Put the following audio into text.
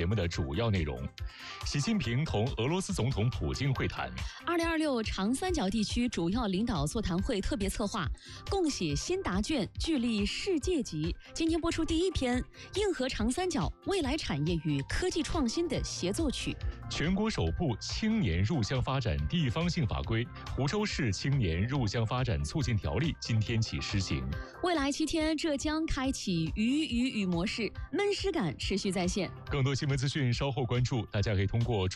目的主要内容。习近平同俄罗斯总统普京会谈。 2026长三角地区主要领导座谈会特别策划，共写新答卷，聚力世界级。今天播出第一篇，硬核长三角未来产业与科技创新的协奏曲。 全国首部青年入乡发展地方性法规《湖州市青年入乡发展促进条例》今天起施行。 未来7天，浙江开启雨模式，闷湿感持续再现。 更多新闻资讯稍后关注，大家可以通过